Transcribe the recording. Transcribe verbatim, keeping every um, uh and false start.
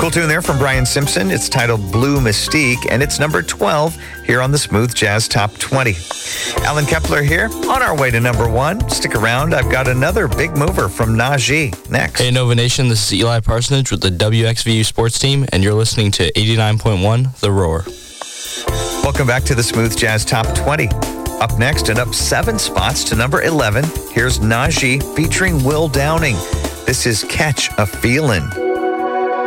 Cool tune there from Brian Simpson. It's titled Blue Mystique, and it's number twelve here on the Smooth Jazz Top twenty. Alan Kepler here, on our way to number one. Stick around. I've got another big mover from Najee next. Hey, Nova Nation, this is Eli Parsonage with the W X V U Sports Team, and you're listening to eighty-nine point one The Roar. Welcome back to the Smooth Jazz Top twenty. Up next and up seven spots to number eleven, here's Najee featuring Will Downing. This is Catch a Feelin'.